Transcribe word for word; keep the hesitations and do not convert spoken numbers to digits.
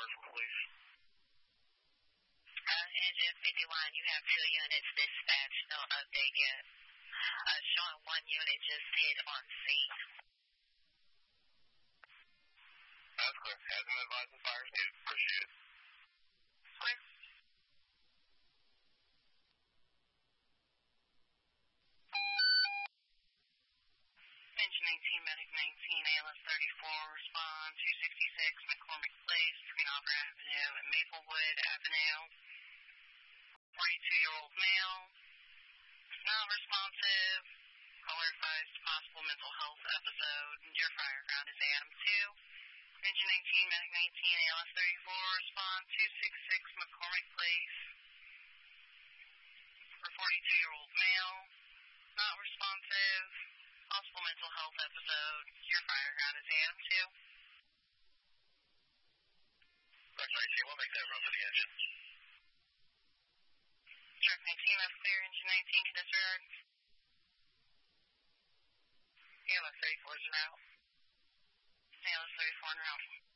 Marshall Police. Uh, Engine fifty-one, you have two units dispatched, no update yet. Uh, showing one unit just hit on scene. That's clear. Has been advised of fire two. Appreciate it. Clear. Engine nineteen, Medic nineteen, A L S thirty-four, respond two sixty-six McCormick Place, between Auburn Avenue and Maplewood Avenue. forty-two-year-old male, non-responsive, caller advised possible mental health episode. Your fire ground is Adam two. Engine nineteen, Medic nineteen, A L S thirty-four, respond two sixty-six McCormick Place. For forty-two-year-old male, not responsive, possible mental health episode. Your fire ground is Adam two. Truck nineteen, we'll make that run for the engine. Truck nineteen, that's clear. Engine nineteen, can disregard. A L S thirty-four is en route. A L S thirty-four en route.